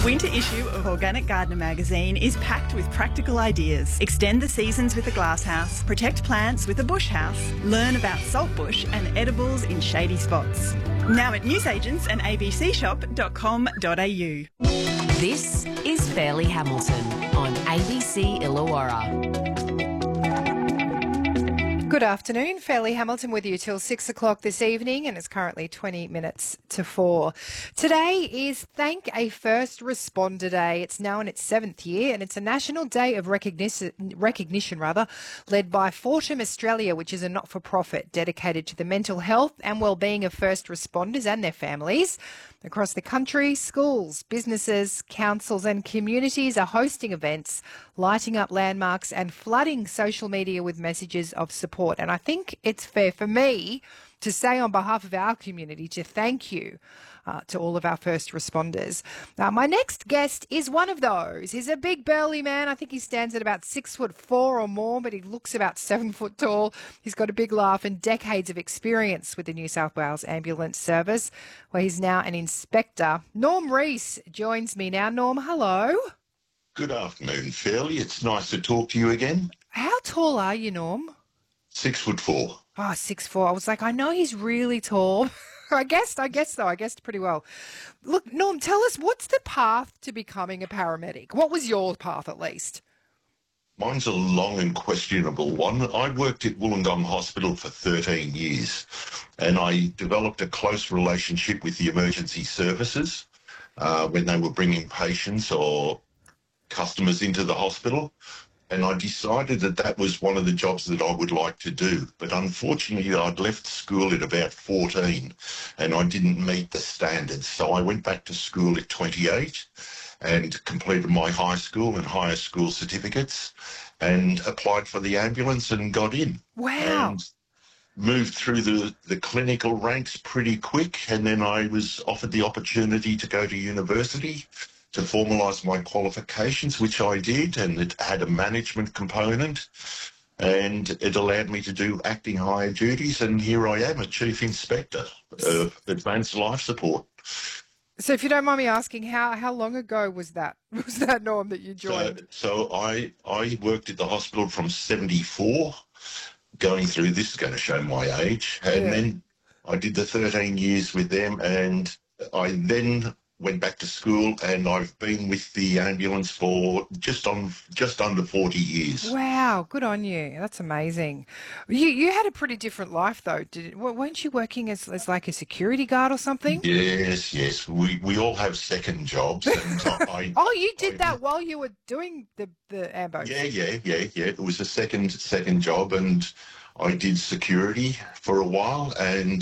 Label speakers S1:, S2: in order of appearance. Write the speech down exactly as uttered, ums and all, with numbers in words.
S1: The winter issue of Organic Gardener magazine is packed with practical ideas. Extend the seasons with a glasshouse, protect plants with a bush house, learn about saltbush and edibles in shady spots. Now at newsagents and a b c shop dot com dot a u.
S2: This is Fairleigh Hamilton on A B C Illawarra.
S3: Good afternoon, Fairleigh Hamilton with you till six o'clock this evening, and it's currently twenty minutes to four. Today is Thank a First Responder Day. It's now in its seventh year, and it's a national day of recognition, recognition rather, led by Fortum Australia, which is a not-for-profit dedicated to the mental health and well-being of first responders and their families. Across the country, schools, businesses, councils and communities are hosting events, lighting up landmarks and flooding social media with messages of support. And I think it's fair for me to say on behalf of our community to thank you uh, to all of our first responders. Now, my next guest is one of those. He's a big burly man. I think he stands at about six foot four or more, but he looks about seven foot tall. He's got a big laugh and decades of experience with the New South Wales Ambulance Service, where he's now an inspector. Norm Rees joins me now. Norm, hello.
S4: Good afternoon, Fairleigh. It's nice to talk to you again.
S3: How tall are you, Norm?
S4: Six foot four.
S3: Oh, six four. I was like, I know he's really tall. I guessed, I guessed though, I guessed pretty well. Look, Norm, tell us, what's the path to becoming a paramedic? What was your path, at least?
S4: Mine's a long and questionable one. I worked at Wollongong Hospital for thirteen years, and I developed a close relationship with the emergency services uh, when they were bringing patients or customers into the hospital. And I decided that that was one of the jobs that I would like to do. But unfortunately, I'd left school at about fourteen and I didn't meet the standards. So I went back to school at twenty-eight and completed my high school and higher school certificates and applied for the ambulance and got in.
S3: Wow.
S4: And moved through the, the clinical ranks pretty quick. And then I was offered the opportunity to go to university to formalise my qualifications, which I did, and it had a management component, and it allowed me to do acting higher duties, and here I am, a Chief Inspector of Advanced Life Support.
S3: So if you don't mind me asking, how, how long ago was that, was that, Norm, that you joined?
S4: So, so I, I worked at the hospital from seventy-four, going through, this is going to show my age, and
S3: Yeah.
S4: then I did the thirteen years with them, and I then went back to school, and I've been with the ambulance for just on just under forty years.
S3: Wow, good on you. That's amazing. You you had a pretty different life, though. Did weren't you working as, as like a security guard or something?
S4: Yes, yes. We we all have second jobs. And I,
S3: Oh, you did
S4: I-
S3: that while you were doing the the ambo.
S4: Yeah, yeah, yeah, yeah. It was a second second job, and I did security for a while, and